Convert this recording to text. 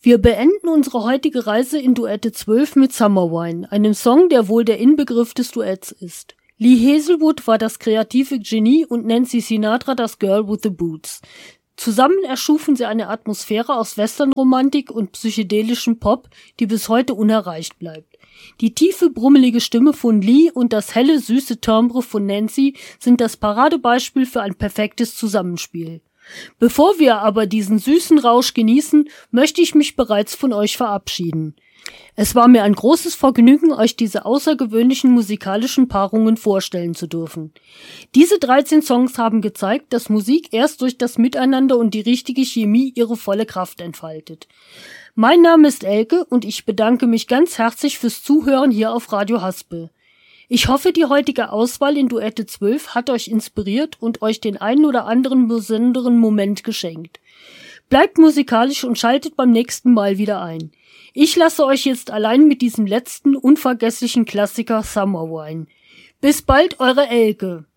Wir beenden unsere heutige Reise in Duette 12 mit Summer Wine, einem Song, der wohl der Inbegriff des Duetts ist. Lee Hazelwood war das kreative Genie und Nancy Sinatra das Girl with the Boots. Zusammen erschufen sie eine Atmosphäre aus Westernromantik und psychedelischem Pop, die bis heute unerreicht bleibt. Die tiefe, brummelige Stimme von Lee und das helle, süße Timbre von Nancy sind das Paradebeispiel für ein perfektes Zusammenspiel. Bevor wir aber diesen süßen Rausch genießen, möchte ich mich bereits von euch verabschieden. Es war mir ein großes Vergnügen, euch diese außergewöhnlichen musikalischen Paarungen vorstellen zu dürfen. Diese 13 Songs haben gezeigt, dass Musik erst durch das Miteinander und die richtige Chemie ihre volle Kraft entfaltet. Mein Name ist Elke und ich bedanke mich ganz herzlich fürs Zuhören hier auf Radio Haspel. Ich hoffe, die heutige Auswahl in Duette 12 hat euch inspiriert und euch den einen oder anderen besonderen Moment geschenkt. Bleibt musikalisch und schaltet beim nächsten Mal wieder ein. Ich lasse euch jetzt allein mit diesem letzten, unvergesslichen Klassiker Summer Wine. Bis bald, eure Elke.